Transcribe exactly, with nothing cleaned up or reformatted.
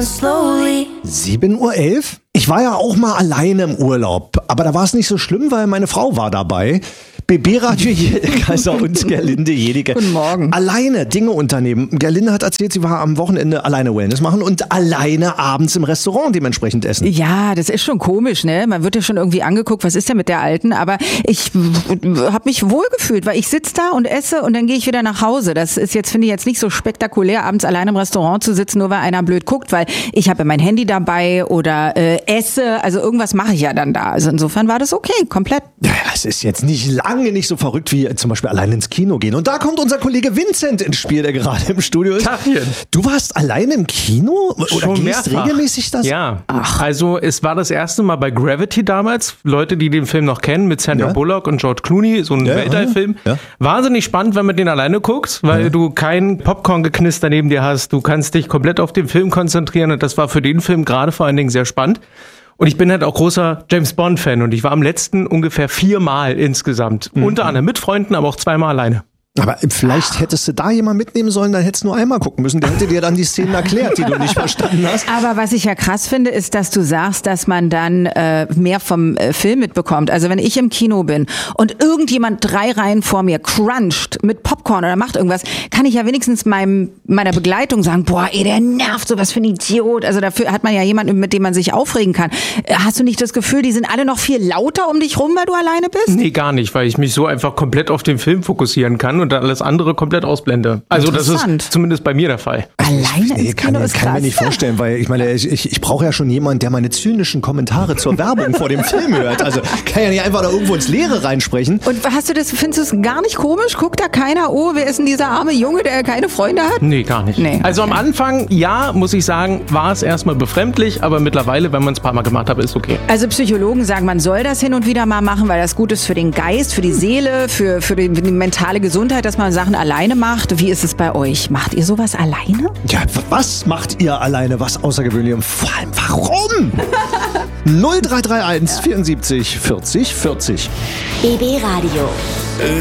slowly. sieben Uhr elf? Ich war ja auch mal alleine im Urlaub, aber da war es nicht so schlimm, weil meine Frau war dabei. B B-Radio hier, der Kaiser und Gerlinde Jedicke. Guten Morgen. Alleine Dinge unternehmen. Gerlinde hat erzählt, sie war am Wochenende alleine Wellness machen und alleine abends im Restaurant dementsprechend essen. Ja, das ist schon komisch, ne? Man wird ja schon irgendwie angeguckt, was ist denn mit der Alten? Aber ich habe mich wohlgefühlt, weil ich sitze da und esse und dann gehe ich wieder nach Hause. Das ist jetzt, finde ich, jetzt nicht so spektakulär, abends alleine im Restaurant zu sitzen, nur weil einer blöd guckt, weil ich habe mein Handy dabei oder äh, esse. Also irgendwas mache ich ja dann da. Also insofern war das okay, komplett. Ja, es ist jetzt nicht lange nicht so verrückt wie zum Beispiel allein ins Kino gehen. Und da kommt unser Kollege Vincent ins Spiel, der gerade im Studio ist. Tachchen. Du warst alleine im Kino? Oder Schon gehst mehrfach. regelmäßig das? Ja, Ach. also es war das erste Mal bei Gravity damals. Leute, die den Film noch kennen, mit Sandra Ja. Bullock und George Clooney, so ein Ja, Weltallfilm. ja. Wahnsinnig spannend, wenn man den alleine guckt, weil Ja. du kein Popcorn-Geknister neben dir hast. Du kannst dich komplett auf den Film konzentrieren und das war für den Film gerade vor allen Dingen sehr spannend. Und ich bin halt auch großer James-Bond-Fan und ich war am letzten ungefähr viermal insgesamt. Mhm. Unter anderem mit Freunden, aber auch zweimal alleine. Aber vielleicht hättest du da jemanden mitnehmen sollen, dann hättest du nur einmal gucken müssen. Der hätte dir dann die Szenen erklärt, die du nicht verstanden hast. Aber was ich ja krass finde, ist, dass du sagst, dass man dann äh, mehr vom äh, Film mitbekommt. Also wenn ich im Kino bin und irgendjemand drei Reihen vor mir cruncht mit Popcorn oder macht irgendwas, kann ich ja wenigstens meinem, meiner Begleitung sagen, boah, ey, der nervt, sowas für ein Idiot. Also dafür hat man ja jemanden, mit dem man sich aufregen kann. Äh, Hast du nicht das Gefühl, die sind alle noch viel lauter um dich rum, weil du alleine bist? Nee, gar nicht, weil ich mich so einfach komplett auf den Film fokussieren kann und dann alles andere komplett ausblende. Also das ist zumindest bei mir der Fall. Alleine Nee, ins kann, Kino ist kann krass. mir nicht vorstellen, weil ich meine, ich, ich, ich brauche ja schon jemanden, der meine zynischen Kommentare zur Werbung vor dem Film hört. Also kann ja nicht einfach da irgendwo ins Leere reinsprechen. Und hast du das, findest du es gar nicht komisch? Guckt da keiner, oh, wer ist denn dieser arme Junge, der keine Freunde hat? Nee, gar nicht. Nee. Also am Anfang, ja, muss ich sagen, war es erstmal befremdlich, aber mittlerweile, wenn man es ein paar Mal gemacht hat, ist okay. Also Psychologen sagen, man soll das hin und wieder mal machen, weil das gut ist für den Geist, für die Seele, für, für die, für die mentale Gesundheit, dass man Sachen alleine macht. Wie ist es bei euch? Macht ihr sowas alleine? Ja, was macht ihr alleine, was außergewöhnlich und vor allem warum? null drei drei eins vierundsiebzig vierzig vierzig. B B Radio.